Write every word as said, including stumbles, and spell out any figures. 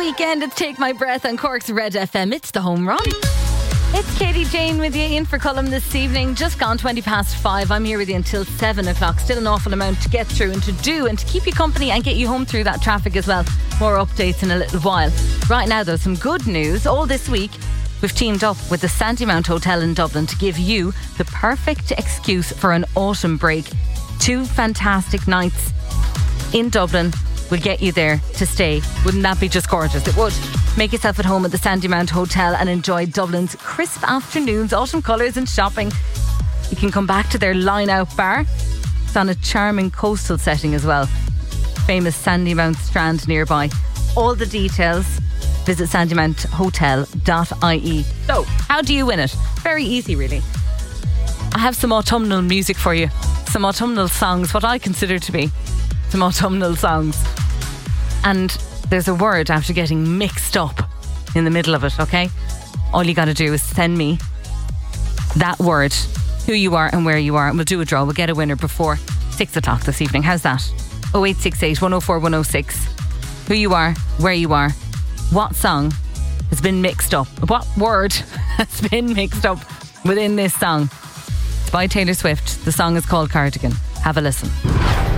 weekend. It's Take My Breath on Cork's Red F M. It's the home run. It's Katie Jane with you in for Cullum this evening. Just gone twenty past five. I'm here with you until seven o'clock. Still an awful amount to get through and to do and to keep you company and get you home through that traffic as well. More updates in a little while. Right now though, some good news. All this week we've teamed up with the Sandymount Hotel in Dublin to give you the perfect excuse for an autumn break. Two fantastic nights in Dublin will get you there to stay. Wouldn't that be just gorgeous? It would. Make yourself at home at the Sandymount Hotel and enjoy Dublin's crisp afternoons, autumn colours and shopping. You can come back to their Line Out bar. It's on a charming coastal setting as well. Famous Sandymount Strand nearby. All the details, visit sandymount hotel dot I E. So, how do you win it? Very easy, really. I have some autumnal music for you. Some autumnal songs, what I consider to be some autumnal songs. And there's a word after getting mixed up in the middle of it, okay? All you got to do is send me that word, who you are and where you are, and we'll do a draw. We'll get a winner before six o'clock this evening. How's that? oh eight six eight, one oh four, one oh six. Who you are, where you are, what song has been mixed up, what word has been mixed up within this song. It's by Taylor Swift. The song is called Cardigan. Have a listen.